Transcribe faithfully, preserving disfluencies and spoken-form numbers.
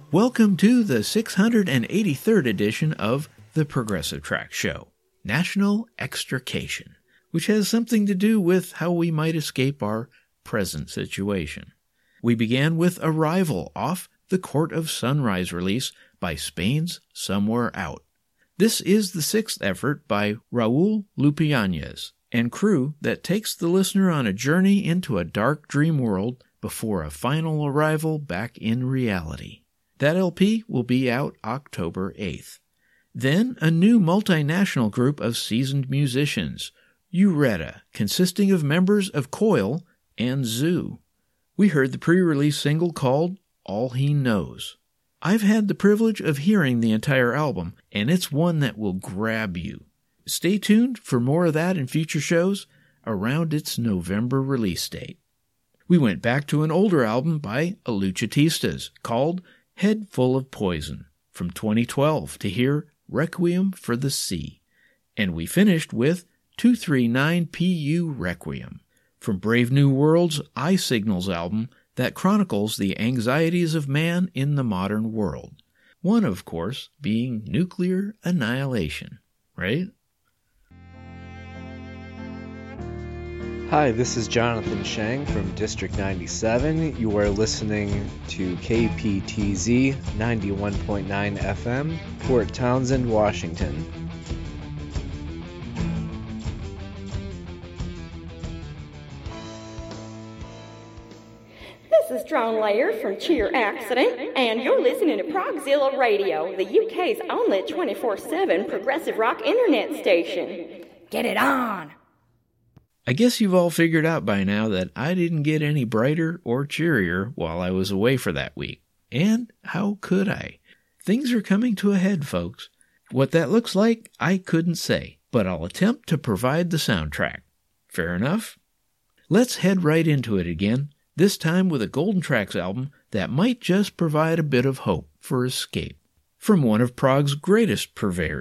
Welcome to the six hundred eighty-third edition of the Progressive Track Show, National Extrication, which has something to do with how we might escape our present situation. We began with Arrival off the Court of Sunrise release by Spain's Somewhere Out. This is the sixth effort by Raul Lupiañez and crew that takes the listener on a journey into a dark dream world before a final arrival back in reality. That L P will be out October eighth. Then a new multinational group of seasoned musicians, Ureta, consisting of members of Coil and Zoo. We heard the pre-release single called All He Knows. I've had the privilege of hearing the entire album, and it's one that will grab you. Stay tuned for more of that in future shows around its November release date. We went back to an older album by Aluchatistas called Head Full of Poison from twenty twelve to hear Requiem for the Sea. And we finished with two thirty-nine P U Requiem from Brave New World's Eye Signals album that chronicles the anxieties of man in the modern world. One, of course, being nuclear annihilation, right? Hi, this is Jonathan Shang from District ninety-seven. You are listening to K P T Z ninety-one point nine F M, Fort Townsend, Washington. This is Drone Layer from Cheer Accident, and you're listening to Progzilla Radio, the U K's only twenty-four seven progressive rock internet station. Get it on! I guess you've all figured out by now that I didn't get any brighter or cheerier while I was away for that week. And how could I? Things are coming to a head, folks. What that looks like, I couldn't say, but I'll attempt to provide the soundtrack. Fair enough? Let's head right into it again, this time with a Golden Tracks album that might just provide a bit of hope for escape from one of Prog's greatest purveyors.